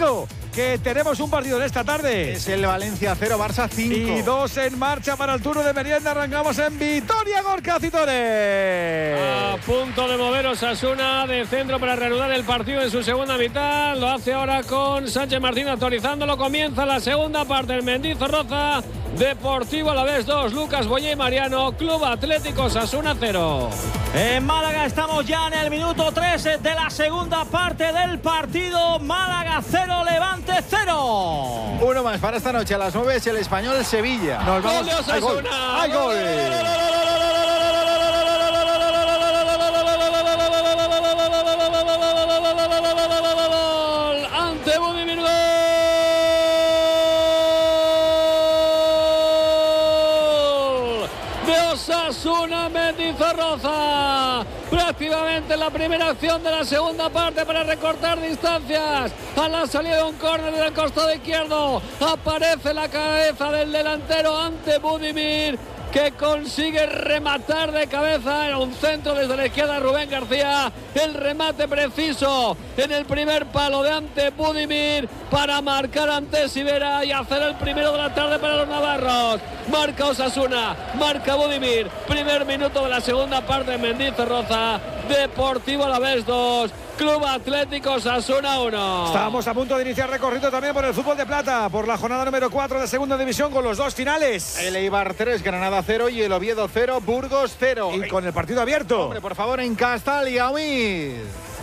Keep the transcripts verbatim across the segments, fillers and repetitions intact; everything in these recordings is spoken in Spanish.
digo que tenemos un partido en esta tarde. Es el Valencia cero, Barça cinco. Y dos en marcha para el turno de merienda. Arrancamos en Vitoria, Gorka Citores. A punto de mover Osasuna de centro para reanudar el partido en su segunda mitad. Lo hace ahora con Sánchez Martín actualizándolo. Comienza la segunda parte en Mendizorroza. Deportivo Alavés dos, Lucas Boyé y Mariano. Club Atlético Osasuna cero. En Málaga estamos ya en el minuto tres de la segunda parte del partido. Málaga cero, Levante cero. Uno más para esta noche a las nueve es el Español Sevilla. Nos vamos. ¡Gol de Osasuna! ¡Hay gol! Ante Budimir, gol de Osasuna, Mendizorroza. Prácticamente la primera acción de la segunda parte para recortar distancias. A la salida de un córner del costado izquierdo aparece la cabeza del delantero Ante Budimir, que consigue rematar de cabeza en un centro desde la izquierda. Rubén García, el remate preciso en el primer palo de Ante Budimir para marcar ante Sivera y hacer el primero de la tarde para los navarros. Marca Osasuna, marca Budimir, primer minuto de la segunda parte en Mendizorroza. Deportivo Alavés dos, Club Atlético Osasuna uno. Estamos a punto de iniciar recorrido también por el fútbol de plata, por la jornada número cuatro de segunda división con los dos finales. El Eibar tres, Granada cero y el Oviedo cero, Burgos cero. Y con el partido abierto. Hombre, por favor, en Castalia, Huiz.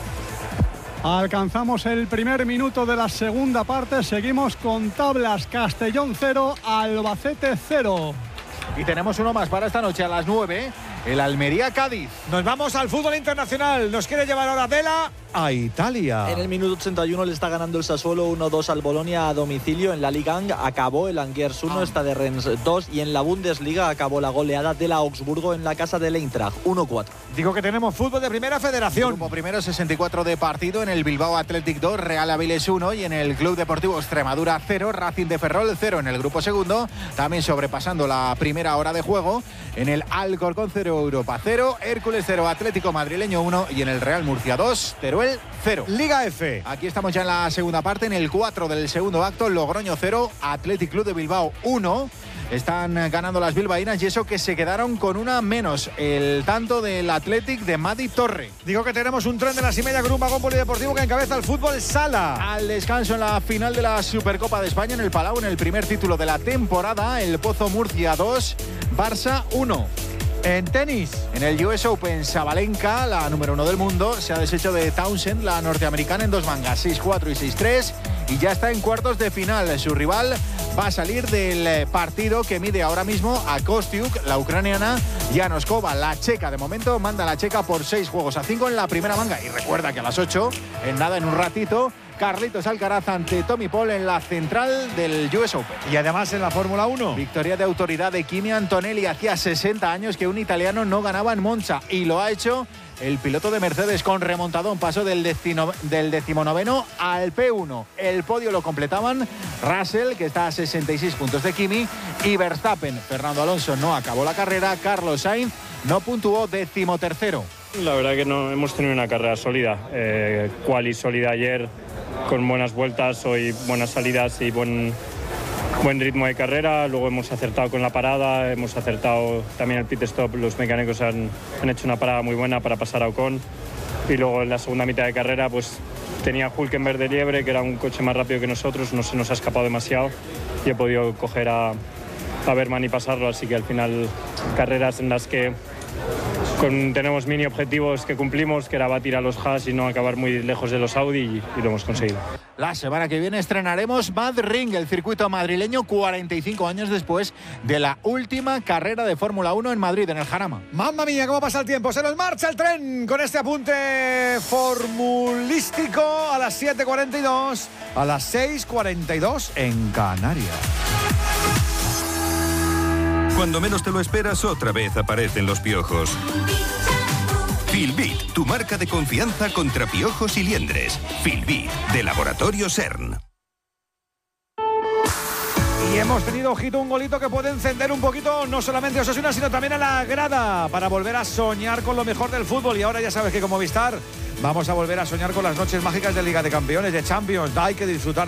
Alcanzamos el primer minuto de la segunda parte. Seguimos con tablas. Castellón cero, Albacete cero. Y tenemos uno más para esta noche a las nueve. El Almería-Cádiz. Nos vamos al fútbol internacional. Nos quiere llevar ahora Vela a Italia. En el minuto ochenta y uno le está ganando el Sassuolo uno dos al Bolonia a domicilio. En la Liga acabó el Angers uno, esta de Rennes dos. Y en la Bundesliga acabó la goleada del Augsburgo en la casa del Eintracht uno cuatro. Digo que tenemos fútbol de primera federación. Grupo primero, sesenta y cuatro de partido. En el Bilbao Athletic dos, Real Avilés uno. Y en el Club Deportivo Extremadura cero, Racing de Ferrol cero. En el grupo segundo, también sobrepasando la primera hora de juego. En el Alcorcón cero, Europa cero, Hércules cero, Atlético Madrileño uno. Y en el Real Murcia dos, Teruel cero. Liga F. Aquí estamos ya en la segunda parte, en el cuatro del segundo acto. Logroño cero, Athletic Club de Bilbao uno. Están ganando las bilbaínas y eso que se quedaron con una menos. El tanto del Athletic de Madi Torre. Digo que tenemos un tren de las y media con un vagón polideportivo que encabeza el fútbol sala. Al descanso en la final de la Supercopa de España en el Palau, en el primer título de la temporada. El Pozo Murcia dos, Barça uno. En tenis, en el U S Open, Sabalenka, la número uno del mundo, se ha deshecho de Townsend, la norteamericana, en dos mangas, seis cuatro y seis tres, y ya está en cuartos de final. Su rival va a salir del partido que mide ahora mismo a Kostiuk, la ucraniana. Janoskova, la checa, de momento manda a la checa por seis juegos a cinco en la primera manga. Y recuerda que a las ocho, en nada, en un ratito, Carlitos Alcaraz ante Tommy Paul en la central del U S Open. Y además en la Fórmula uno. Victoria de autoridad de Kimi Antonelli. Hacía sesenta años que un italiano no ganaba en Monza y lo ha hecho el piloto de Mercedes con remontadón. Pasó del, decino, del decimonoveno al P uno. El podio lo completaban Russell, que está a sesenta y seis puntos de Kimi, y Verstappen. Fernando Alonso no acabó la carrera. Carlos Sainz no puntuó, decimotercero. La verdad que no hemos tenido una carrera sólida. Eh, quali sólida ayer, con buenas vueltas, hoy buenas salidas y buen, buen ritmo de carrera. Luego hemos acertado con la parada, hemos acertado también el pit stop. Los mecánicos han, han hecho una parada muy buena para pasar a Ocon. Y luego en la segunda mitad de carrera pues tenía Hülkenberg de liebre, que era un coche más rápido que nosotros, no se nos ha escapado demasiado y he podido coger a, a Berman y pasarlo. Así que al final carreras en las que Con, tenemos mini objetivos que cumplimos, que era batir a los Haas y no acabar muy lejos de los Audi, y, y lo hemos conseguido. La semana que viene estrenaremos Madring, el circuito madrileño, cuarenta y cinco años después de la última carrera de Fórmula uno en Madrid, en el Jarama. Mamma mía, cómo pasa el tiempo. Se nos marcha el tren con este apunte formulístico a las siete cuarenta y dos, a las seis cuarenta y dos en Canarias. Cuando menos te lo esperas, otra vez aparecen los piojos. Filbit, tu marca de confianza contra piojos y liendres. Filbit, de Laboratorio CERN. Y hemos tenido, ojito, un golito que puede encender un poquito no solamente a Osasuna, sino también a la grada, para volver a soñar con lo mejor del fútbol. Y ahora ya sabes que como Movistar vamos a volver a soñar con las noches mágicas de Liga de Campeones, de Champions. Hay que disfrutar